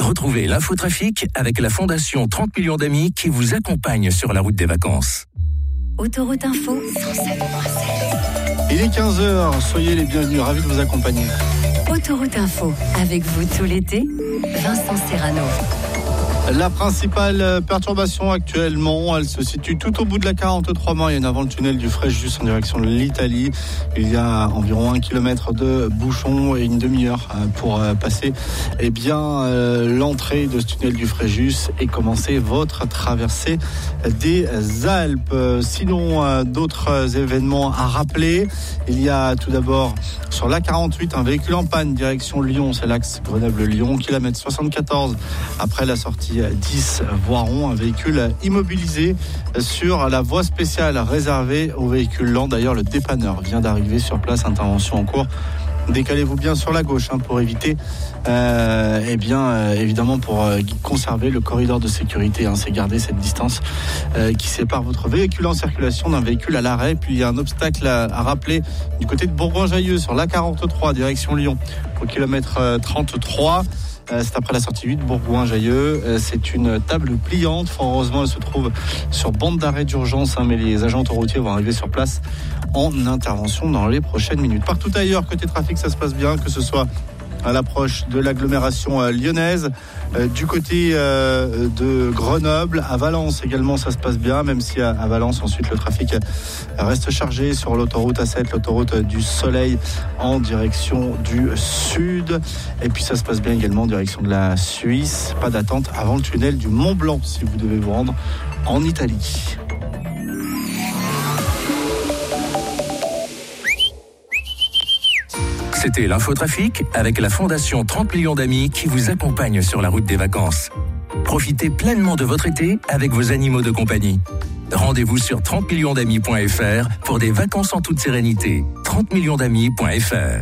Retrouvez l'infotrafic avec la Fondation 30 millions d'amis qui vous accompagne sur la route des vacances. Autoroute Info 107.7. Il est 15h, soyez les bienvenus, ravis de vous accompagner. Autoroute Info, avec vous tout l'été, Vincent Serrano. La principale perturbation actuellement, elle se situe tout au bout de la 43 moyenne avant le tunnel du Fréjus en direction de l'Italie. Il y a environ 1 kilomètre de bouchon et une demi-heure pour passer l'entrée de ce tunnel du Fréjus et commencer votre traversée des Alpes. Sinon, d'autres événements à rappeler. Il y a tout d'abord sur la 48 un véhicule en panne direction Lyon, c'est l'axe Grenoble-Lyon, kilomètre 74 après la sortie 10 Voiron, un véhicule immobilisé sur la voie spéciale réservée aux véhicules lents. D'ailleurs, le dépanneur vient d'arriver sur place, intervention en cours. Décalez-vous bien sur la gauche pour éviter, évidemment, pour conserver le corridor de sécurité. C'est garder cette distance qui sépare votre véhicule en circulation d'un véhicule à l'arrêt. Puis il y a un obstacle à rappeler du côté de Bourgoin-Jallieu sur l'A43 direction Lyon au kilomètre 33. C'est après la sortie 8 Bourgoin-Jallieu. C'est une table pliante. Fort heureusement, elle se trouve sur bande d'arrêt d'urgence, mais les agents autoroutiers vont arriver sur place en intervention dans les prochaines minutes. Partout ailleurs, côté trafic, ça se passe bien, que ce soit à l'approche de l'agglomération lyonnaise, du côté de Grenoble, à Valence également ça se passe bien, même si à Valence ensuite le trafic reste chargé sur l'autoroute A7, l'autoroute du Soleil en direction du sud, et puis ça se passe bien également en direction de la Suisse. Pas d'attente avant le tunnel du Mont Blanc si vous devez vous rendre en Italie. C'était l'infotrafic avec la Fondation 30 millions d'amis qui vous accompagne sur la route des vacances. Profitez pleinement de votre été avec vos animaux de compagnie. Rendez-vous sur 30millionsdamis.fr pour des vacances en toute sérénité. 30millionsdamis.fr.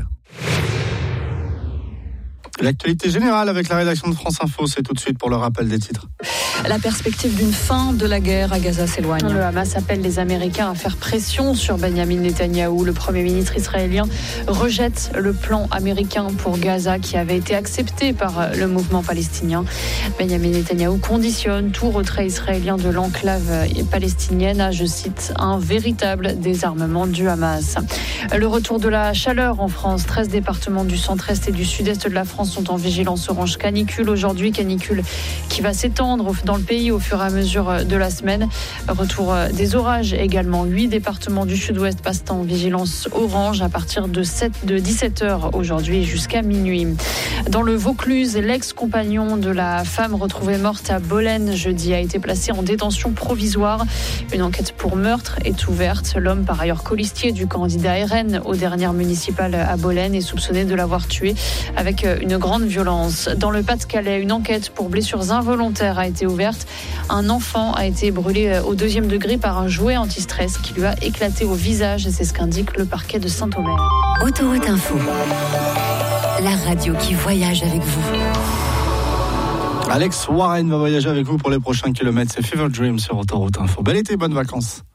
L'actualité générale avec la rédaction de France Info, c'est tout de suite pour le rappel des titres. La perspective d'une fin de la guerre à Gaza s'éloigne. Le Hamas appelle les Américains à faire pression sur Benyamin Netanyahou. Le Premier ministre israélien rejette le plan américain pour Gaza qui avait été accepté par le mouvement palestinien. Benyamin Netanyahou conditionne tout retrait israélien de l'enclave palestinienne à, je cite, un véritable désarmement du Hamas. Le retour de la chaleur en France. 13 départements du centre-est et du sud-est de la France sont en vigilance orange canicule. Aujourd'hui, canicule qui va s'étendre dans le pays au fur et à mesure de la semaine. Retour des orages également. 8 départements du sud-ouest passent en vigilance orange à partir de 17h aujourd'hui jusqu'à minuit. Dans le Vaucluse, l'ex-compagnon de la femme retrouvée morte à Bolène jeudi a été placé en détention provisoire. Une enquête pour meurtre est ouverte. L'homme, par ailleurs colistier du candidat RN aux dernières municipales à Bolène, est soupçonné de l'avoir tué avec une grande violence. Dans le Pas-de-Calais, une enquête pour blessures involontaires a été ouverte. Un enfant a été brûlé au 2e degré par un jouet anti-stress qui lui a éclaté au visage. C'est ce qu'indique le parquet de Saint-Omer. Autoroute Info, la radio qui voyage avec vous. Alex Warren va voyager avec vous pour les prochains kilomètres. C'est Fever Dream sur Autoroute Info. Bel été, bonnes vacances.